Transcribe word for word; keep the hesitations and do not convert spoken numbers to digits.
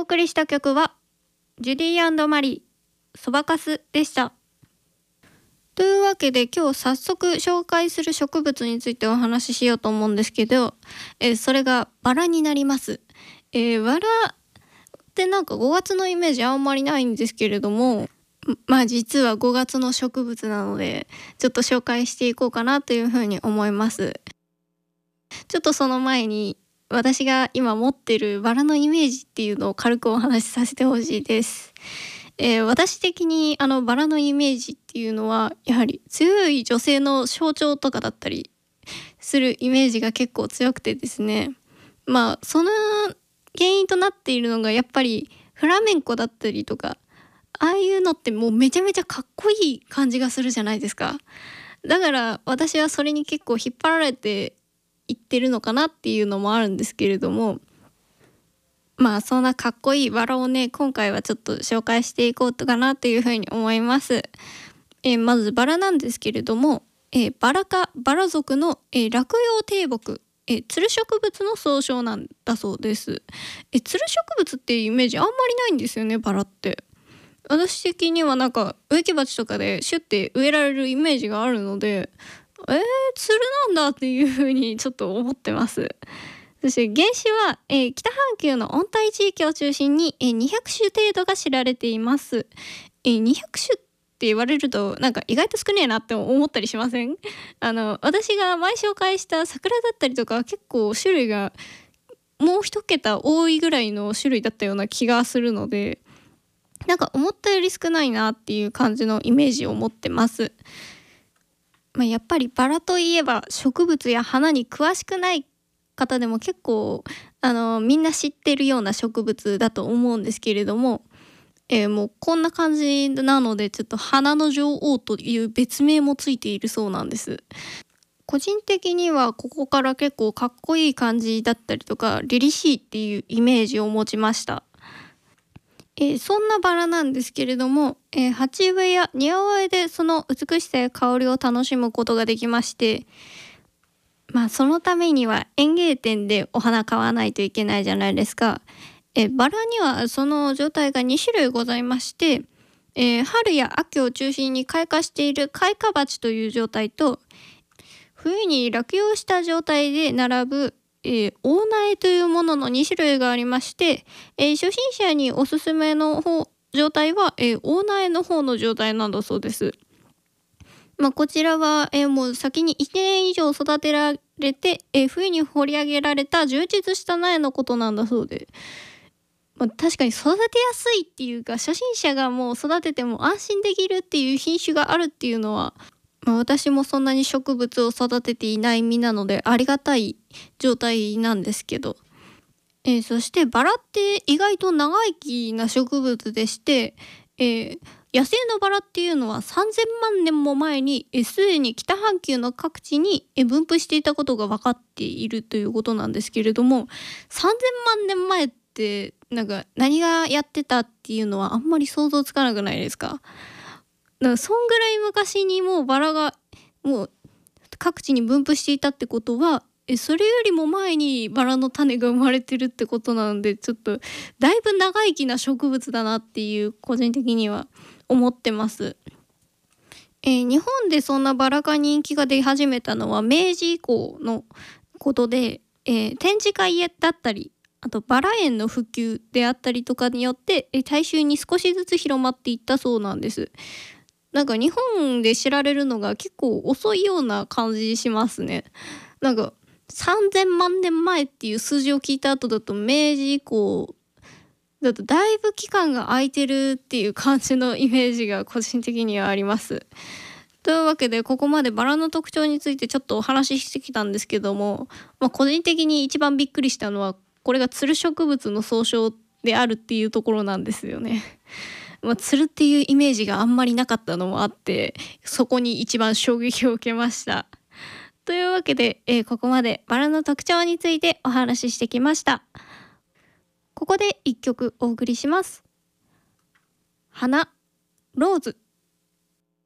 送りした曲はジュディ&マリーそばかすでした。というわけで今日早速紹介する植物についてお話ししようと思うんですけど、えーそれがバラになります。えーバラってなんかごがつのイメージあんまりないんですけれども、まあ実はごがつの植物なのでちょっと紹介していこうかなというふうに思います。ちょっとその前に私が今持ってるバラのイメージっていうのを軽くお話しさせてほしいです。えー私的にあのバラのイメージっていうのはやはり強い女性の象徴とかだったりするイメージが結構強くてですね、まあその原因となっているのがやっぱりフラメンコだったりとか、ああいうのってもうめちゃめちゃかっこいい感じがするじゃないですか。だから私はそれに結構引っ張られていってるのかなっていうのもあるんですけれども、まあそんなかっこいいバラをね今回はちょっと紹介していこうかなというふうに思います。えーまずバラなんですけれども、えーバラ科バラ属の、えー落葉低木、えー、つる植物の総称なんだそうです。えーつる植物っていうイメージあんまりないんですよね、バラって。私的にはなんか植木鉢とかでシュッて植えられるイメージがあるので、えー、つるなんだっていう風にちょっと思ってます。そして原種は、えー北半球の温帯地域を中心に、えーにひゃく種程度が知られています。えーにひゃく種って言われるとなんか意外と少ねえなって思ったりしません？あの私が前紹介した桜だったりとかは結構種類がもう一桁多いぐらいの種類だったような気がするので、なんか思ったより少ないなっていう感じのイメージを持ってます。まあ、やっぱりバラといえば植物や花に詳しくない方でも結構あのみんな知ってるような植物だと思うんですけれども、えーもうこんな感じなのでちょっと花の女王という別名もついているそうなんです。個人的にはここから結構かっこいい感じだったりとか凛々しいっていうイメージを持ちました。えーそんなバラなんですけれども、えー鉢植えや庭植えでその美しさや香りを楽しむことができまして、まあそのためには園芸店でお花買わないといけないじゃないですか。えーバラにはその状態がに種類ございまして、えー春や秋を中心に開花している開花鉢という状態と、冬に落葉した状態で並ぶ、えー大苗というもののに種類がありまして、えー初心者におすすめの方状態は、えー大苗の方の状態なんだそうです。まあ、こちらは、えーもう先にいちねん以上育てられて、えー冬に掘り上げられた充実した苗のことなんだそうで、まあ、確かに育てやすいっていうか初心者がもう育てても安心できるっていう品種があるっていうのは、まあ、私もそんなに植物を育てていない身なのでありがたい状態なんですけど、えーそしてバラって意外と長生きな植物でして、えー野生のバラっていうのはさんぜんまん年も前にえーすでに北半球の各地にえー分布していたことが分かっているということなんですけれども、さんぜんまん年前ってなんか何がやってたっていうのはあんまり想像つかなくないですか？だからそんぐらい昔にもうバラがもう各地に分布していたってことは、えそれよりも前にバラの種が生まれてるってことなので、ちょっとだいぶ長生きな植物だなっていう個人的には思ってます。えー日本でそんなバラが人気が出始めたのは明治以降のことで、えー展示会だったりあとバラ園の普及であったりとかによって、えー大衆に少しずつ広まっていったそうなんです。なんか日本で知られるのが結構遅いような感じしますね。なんかさんぜんまん年前っていう数字を聞いた後だと明治以降だとだいぶ期間が空いてるっていう感じのイメージが個人的にはあります。というわけでここまでバラの特徴についてちょっとお話ししてきたんですけども、まあ、個人的に一番びっくりしたのはこれがつる植物の総称であるっていうところなんですよね。まあ、つるっていうイメージがあんまりなかったのもあってそこに一番衝撃を受けました。というわけで、えーここまでバラの特徴についてお話ししてきました。ここで一曲お送りします。花ローズ